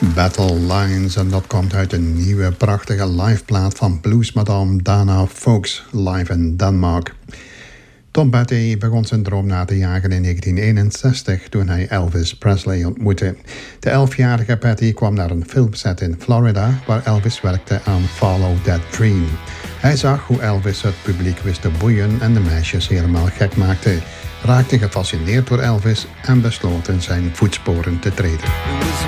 Battle Lines, en dat komt uit een nieuwe prachtige liveplaat van bluesmadam Dana Fox, live in Denmark. Tom Petty begon zijn droom na te jagen in 1961 toen hij Elvis Presley ontmoette. De 11-jarige Petty kwam naar een filmset in Florida waar Elvis werkte aan Follow That Dream. Hij zag hoe Elvis het publiek wist te boeien en de meisjes helemaal gek maakte, raakte gefascineerd door Elvis en besloot in zijn voetsporen te treden.